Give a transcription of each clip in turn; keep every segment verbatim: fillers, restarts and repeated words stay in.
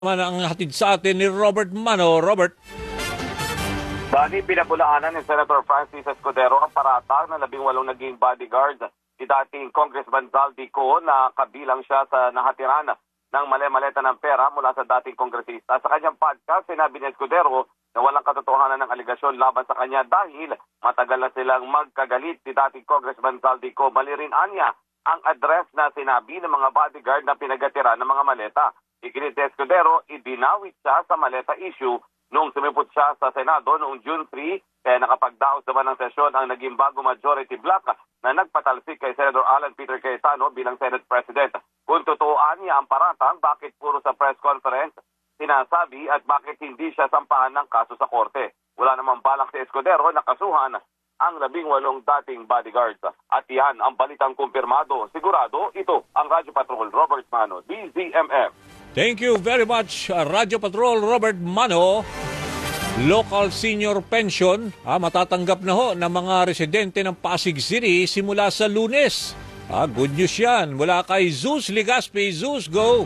naman ang hatid sa atin ni Robert Mano. Robert. Bali, pinapulaanan ni Senator Francis Escudero ang paratang na labing walong naging bodyguard si dating Congressman Zaldi Co na kabilang siya sa nahatiran ng mali-maleta ng pera mula sa dating kongresista. Sa kanyang podcast, sinabi ni Escudero na walang katotohanan ng aligasyon laban sa kanya dahil matagal na silang magkagalit si dating Congressman Zaldi Co. Mali rin anya ang address na sinabi ng mga bodyguard na pinagatiran ng mga maleta. Iginit ni Escudero, ibinawit siya sa maleta issue noong sumipot siya sa Senado noong June third, kaya nakapagdaos naman ng sesyon ang naging bago majority bloc na nagpatalsik kay Senator Alan Peter Cayetano bilang Senate President. Kung totooan niya ang paratang, bakit puro sa press conference sinasabi at bakit hindi siya sampahan ng kaso sa korte? Wala namang balak si Escudero na kasuhan ang labing walong dating bodyguards. At yan ang balitang kumpirmado. Sigurado, ito ang Radyo Patrol Robert Mano, D Z M M. Thank you very much, Radyo Patrol Robert Mano. Local senior pension, ah, matatanggap na ho ng mga residente ng Pasig City simula sa Lunes. Ah, good news yan. Mula kay Zeus Legaspi. Zeus, go!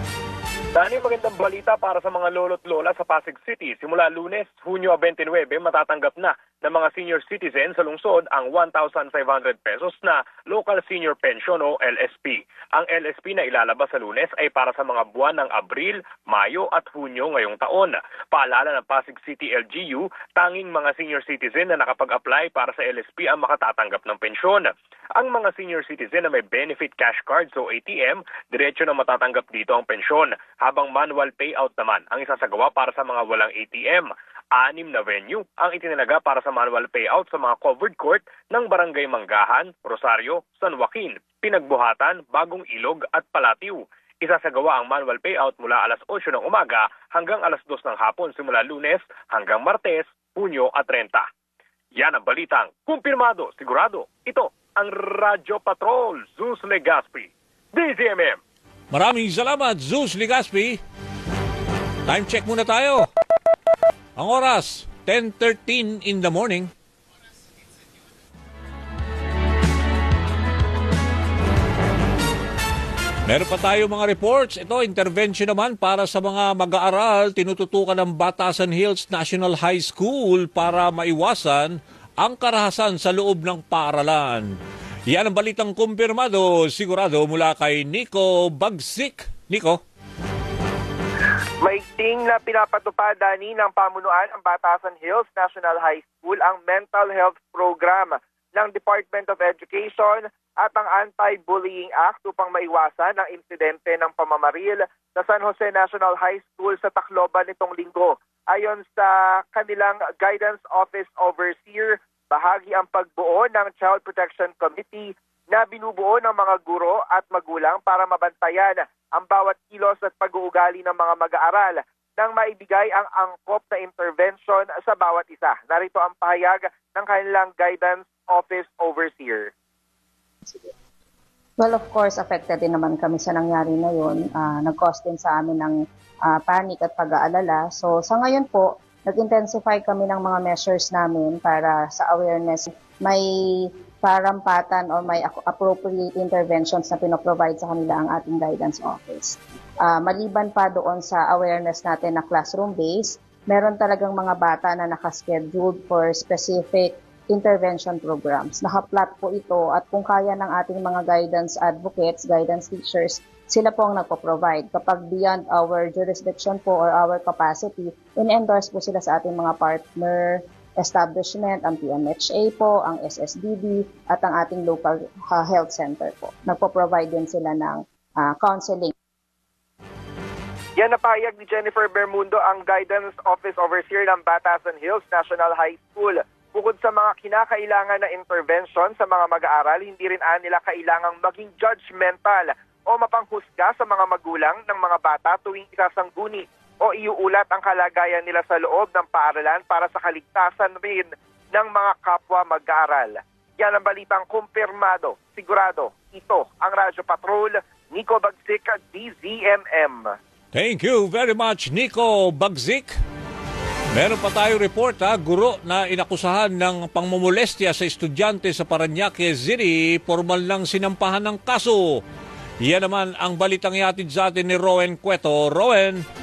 Dani, magandang balita para sa mga lolo't lola sa Pasig City. Simula Lunes, Hunyo twenty-nine, matatanggap na ng mga senior citizens sa lungsod ang one thousand five hundred pesos na Local Senior Pension o L S P. Ang L S P na ilalabas sa Lunes ay para sa mga buwan ng Abril, Mayo at Hunyo ngayong taon. Paalala ng Pasig City L G U, tanging mga senior citizen na nakapag-apply para sa L S P ang makatatanggap ng pensyon. Ang mga senior citizen na may benefit cash cards o A T M, diretso na matatanggap dito ang pensyon, habang manual payout naman ang isasagawa para sa mga walang A T M. Anim na venue ang itinalaga para sa manual payout sa mga covered court ng Barangay Manggahan, Rosario, San Joaquin, Pinagbuhatan, Bagong Ilog at Palatiw. Isasagawa ang manual payout mula alas eight ng umaga hanggang alas two ng hapon simula Lunes hanggang Martes, Hunyo at thirty. Yan ang balitang kumpirmado, sigurado. Ito ang Radyo Patrol, Zeus Legaspi, D Z M M. Maraming salamat, Zeus Legaspi. Time check muna tayo. Ang oras, ten thirteen in the morning. Meron pa tayo mga reports. Ito, intervention naman para sa mga mag-aaral. Tinututukan ng Batasan Hills National High School para maiwasan ang karahasan sa loob ng paaralan. Yan ang balitang kumpirmado, sigurado mula kay Nico Bagsik. Nico? Maigting na pinapatupad, Dani, ng pamunuan ang Batasan Hills National High School ang mental health program ng Department of Education at ang Anti-Bullying Act upang maiwasan ang insidente ng pamamaril sa San Jose National High School sa Tacloban nitong linggo. Ayon sa kanilang Guidance Office Overseer, bahagi ang pagbuo ng Child Protection Committee na binubuo ng mga guro at magulang para mabantayan ang bawat kilos at pag-uugali ng mga mag-aaral nang maibigay ang angkop na intervention sa bawat isa. Narito ang pahayag ng kanilang Guidance Office Overseer. Well, of course, affected din naman kami sa nangyari na yun. Uh, nag-cause din sa amin ng uh, panic at pag-aalala. So sa ngayon po, nag-intensify kami ng mga measures namin para sa awareness. May parampatan o may appropriate interventions na pinoprovide sa kanila ang ating guidance office. Uh, maliban pa doon sa awareness natin na classroom-based, meron talagang mga bata na nakascheduled for specific intervention programs. Naka-plot po ito at kung kaya ng ating mga guidance advocates, guidance teachers, sila po ang nagpo-provide. Kapag beyond our jurisdiction po or our capacity, in-endorse po sila sa ating mga partner establishment, ang P M H A po, ang S S D B, at ang ating local uh, health center po. Nagpo-provide din sila ng uh, counseling. Yan napahayag ni Jennifer Bermundo, ang Guidance Office Overseer ng Batasan Hills National High School. Bukod sa mga kinakailangan na intervention sa mga mag-aaral, hindi rin nila kailangang maging judgmental o mapanghusga sa mga magulang ng mga bata tuwing isasangguni o iuulat ang kalagayan nila sa loob ng paaralan para sa kaligtasan rin ng mga kapwa mag-aaral. Yan ang balitang kumpirmado, sigurado. Ito ang Radyo Patrol, Nico Bagsik, D Z M M. Thank you very much, Nico Bagsik. Meron pa tayo report, ha, guro na inakusahan ng pangmumolestya sa estudyante sa Parañaque City, formal lang sinampahan ng kaso. Yan naman ang balitang ihatid sa atin ni Rowen Cueto. Rowen.